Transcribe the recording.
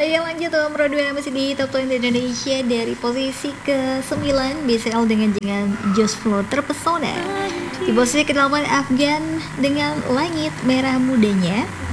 Yang lanjut nomor 2 masih di Top 20 Indonesia dari posisi ke-9 BCL dengan Just Flow Terpesona. Di posisi ke-8 Afgan dengan Langit Merah Mudanya.